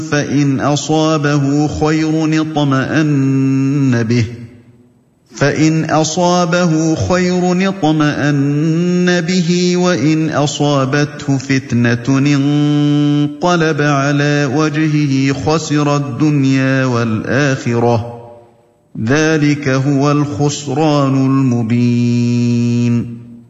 فإن أصابه خير اطمأن به وإن أصابته فتنة انقلب على وجهه خسر الدنيا والآخرة ذلك هو الخسران المبين